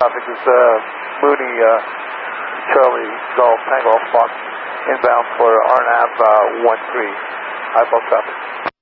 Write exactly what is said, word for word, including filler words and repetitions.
Traffic is uh, Mooney, uh, Charlie, Golf, Tango, Fox, inbound for R N A V uh, one three. High bulk traffic.